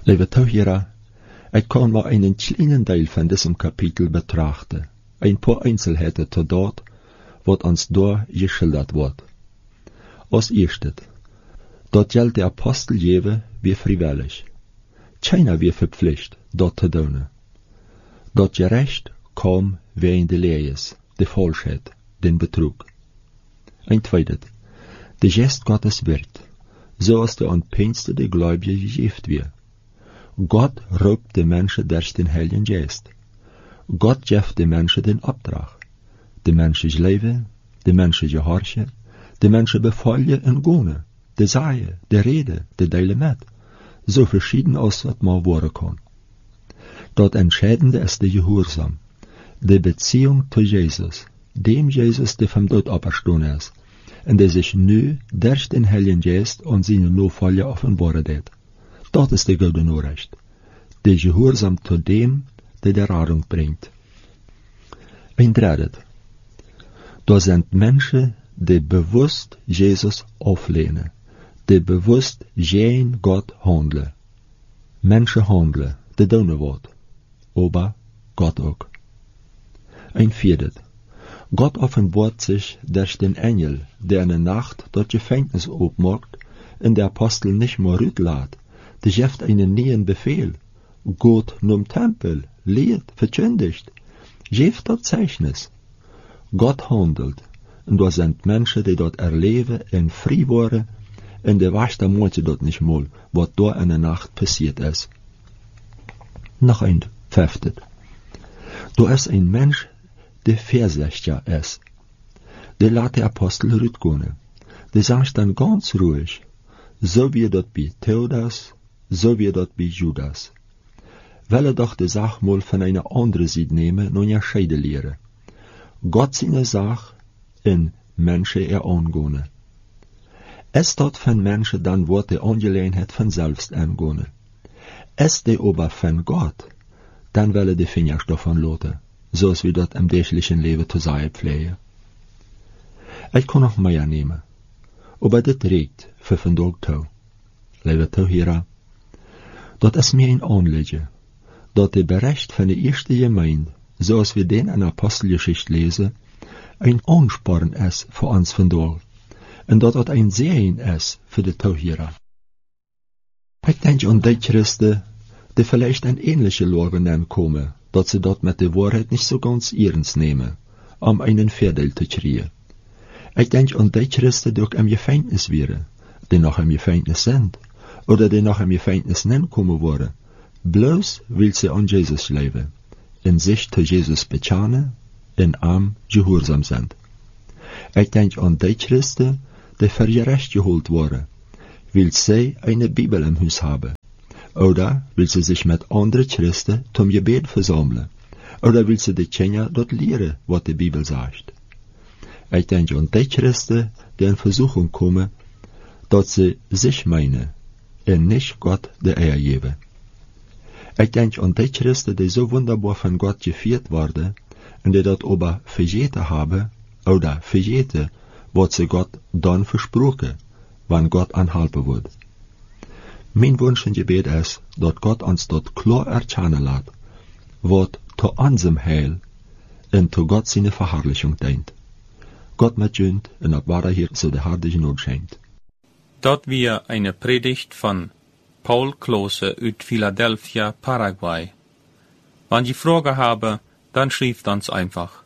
Liebe Zuhörer, ich kann mal einen kleinen Teil von diesem Kapitel betrachten. Ein paar Einzelheiten zu dort, was uns da geschildert wird. Als erstes, dort gilt der Apostel jewe wie freiwillig. Keiner wie verpflichtet, dort zu tun. Dort gerecht kam wegen de Lees, de Falschheit, den Betrug. Ein zweites, de Geist Gottes wird, so als der anpeinste de Gläubige gegeben wird. Gott raubt de Menschen durch den Heiligen Geist. Gott gibt de Menschen den Auftrag. De Menschen leven, de Menschen gehorchen, de Menschen befolgen en gehen, de sagen, de reden, de delen mit. So verschieden als wat mal worden kann. Dat Entscheidende ist de Gehorsam, de Beziehung zu Jesus, dem Jesus, der vom Tod auferstanden ist, und der sich nu durch den Heiligen Geist und seine Nachfolger offenbaren hat. Dat ist die gute Nachricht. De Gehorsam zu dem, der die Rettung bringt. Ein drittes. Da sind Menschen, die bewusst Jesus auflehnen, die bewusst gegen Gott handeln. Menschen handeln, die tun was, aber Gott auch. Ein viertes. Gott offenbart sich durch den Engel, der in der Nacht das Gefängnis aufmacht und der Apostel nicht mehr rüttet. Der gibt einen neuen Befehl. Gott zum Tempel, lehrt, verkündigt, gibt das Zeichnis. Gott handelt, und da sind Menschen, die dort erleben und frei waren, und der weiß manche dort nicht mal, was da in der Nacht passiert ist. Noch ein fünftes. Da ist ein Mensch, der vorsichtig ist. Der lässt der Apostel rütgehen. Der sagt dann ganz ruhig, so wie dort bei Theudas, so wie dort bei Judas. Will doch die Sache mal von einer anderen Seite nehmen und ja scheiden lehren. Gott seine Sache in Menschen angehen. Es dort von Menschen dann wird die Angelegenheit von selbst angehen. Es die aber von Gott, dann will die Finger davon loten, so als wir dort im täglichen Leben zu sein pflegen. Ich kann noch mehr nehmen, aber das reicht für von Tag zu. Liebe Zuhörer, das ist mir ein Anliegen, dass der Bericht von der ersten Gemeinde, so als wir den in der Apostelgeschichte lesen, ein Ansporn ist für uns von dort, und dass das ein Sehen ist für die Zuhörer. Ich denke an die Christen, die vielleicht ein ähnliche Lage kommen, dass sie dort mit der Wahrheit nicht so ganz ernst nehmen, um einen Vorteil zu kriegen. Ich denke an die Christen, die auch im Gefängnis wären, die noch im Gefängnis sind, oder die noch im Gefängnis nicht kommen wollen, bloß weil sie an Jesus leben, in sich zu Jesus bekennen, in ihm gehorsam sind. Ich denke an die Christen, die für gerecht geholt wurden, weil sie eine Bibel im Haus haben, oder weil sie sich mit anderen Christen zum Gebet versammeln, oder weil sie die Kinder dort lehren, was die Bibel sagt. Ich denke an die Christen, die in Versuchung kommen, dass sie sich meinen, und nicht Gott der Ehre geben. Ich denke an die Christen, die so wunderbar von Gott geführt worden, und die dort aber vergeten haben, oder vergeten, was sie Gott dann versprochen, wann Gott anhalten wird. Mein Wunsch und Gebet ist, dass Gott uns dort klar erkennen lässt, was zu unserem Heil und zu Gott seine Verherrlichung dient. Gott mit uns und ab wahrer hier so der harte Not schenkt. Dort wir eine Predigt von Paul Klose uit Philadelphia, Paraguay. Wenn Sie Fragen haben, dann schreibt uns einfach.